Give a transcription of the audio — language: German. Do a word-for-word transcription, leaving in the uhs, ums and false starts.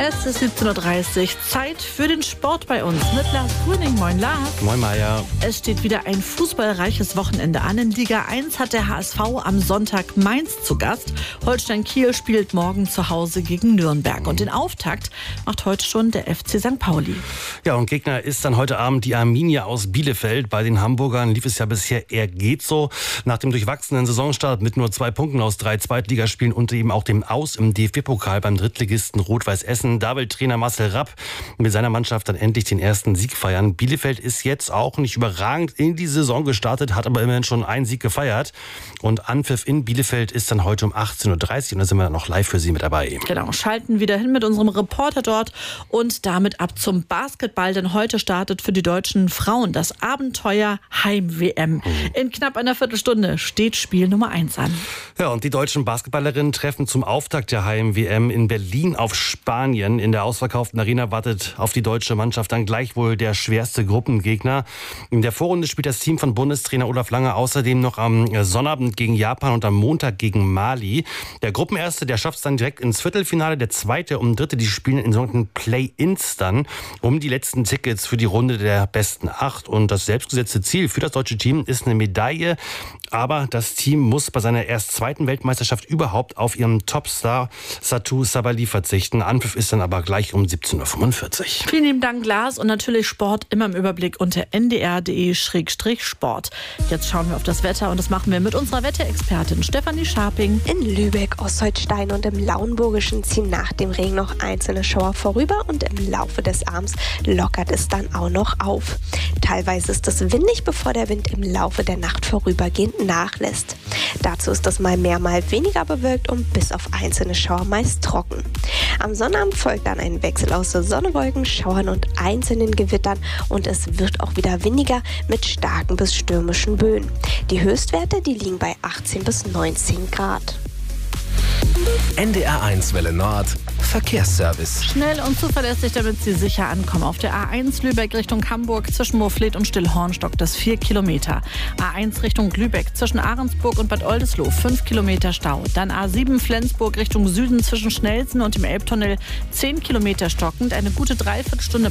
Es ist siebzehn Uhr dreißig, Zeit für den Sport bei uns mit Lars Grüning. Moin Lars. Moin Maja. Es steht wieder ein fußballreiches Wochenende an. In Liga eins hat der H S V am Sonntag Mainz zu Gast. Holstein Kiel spielt morgen zu Hause gegen Nürnberg. Und den Auftakt macht heute schon der F C Sankt Pauli. Ja, und Gegner ist dann heute Abend die Arminia aus Bielefeld. Bei den Hamburgern lief es ja bisher eher geht so. Nach dem durchwachsenen Saisonstart mit nur zwei Punkten aus drei Zweitligaspielen und eben auch dem Aus im D F B-Pokal beim Drittligisten Rot-Weiß Essen, da will Trainer Marcel Rapp mit seiner Mannschaft dann endlich den ersten Sieg feiern. Bielefeld ist jetzt auch nicht überragend in die Saison gestartet, hat aber immerhin schon einen Sieg gefeiert. Und Anpfiff in Bielefeld ist dann heute um achtzehn Uhr dreißig und da sind wir dann noch live für Sie mit dabei. Genau, schalten wieder hin mit unserem Reporter dort und damit ab zum Basketball, denn heute startet für die deutschen Frauen das Abenteuer Heim-W M. In knapp einer Viertelstunde steht Spiel Nummer eins an. Ja, und die deutschen Basketballerinnen treffen zum Auftakt der Heim-W M in Berlin auf Spanien. In der ausverkauften Arena wartet auf die deutsche Mannschaft dann gleichwohl der schwerste Gruppengegner. In der Vorrunde spielt das Team von Bundestrainer Olaf Lange außerdem noch am Sonnabend gegen Japan und am Montag gegen Mali. Der Gruppenerste, der schafft es dann direkt ins Viertelfinale. Der Zweite und Dritte, die spielen in sogenannten Play-Ins dann um die letzten Tickets für die Runde der besten acht. Und das selbstgesetzte Ziel für das deutsche Team ist eine Medaille. Aber das Team muss bei seiner erst zweiten Weltmeisterschaft überhaupt auf ihren Topstar Satou Sabali verzichten. Anpfiff ist dann aber gleich um siebzehn Uhr fünfundvierzig. Vielen lieben Dank, Lars. Und natürlich Sport immer im Überblick unter n d r punkt d e Schrägstrich Sport. Jetzt schauen wir auf das Wetter und das machen wir mit unserer Wetterexpertin Stefanie Scharping. In Lübeck, Ostholstein und im Lauenburgischen ziehen nach dem Regen noch einzelne Schauer vorüber und im Laufe des Abends lockert es dann auch noch auf. Teilweise ist es windig, bevor der Wind im Laufe der Nacht vorübergehend nachlässt. Dazu ist es mal mehr, mal weniger bewölkt und bis auf einzelne Schauer meist trocken. Am Sonnabend folgt dann ein Wechsel aus Sonne, Wolken, Schauern und einzelnen Gewittern und es wird auch wieder windiger mit starken bis stürmischen Böen. Die Höchstwerte, die liegen bei achtzehn bis neunzehn Grad. N D R eins Welle Nord, Verkehrsservice. Schnell und zuverlässig, damit Sie sicher ankommen. Auf der A eins Lübeck Richtung Hamburg zwischen Moorfleet und Stillhorn stockt es vier Kilometer. A eins Richtung Lübeck zwischen Ahrensburg und Bad Oldesloe fünf Kilometer Stau. Dann A sieben Flensburg Richtung Süden zwischen Schnelsen und dem Elbtunnel zehn Kilometer stockend. Eine gute Dreiviertelstunde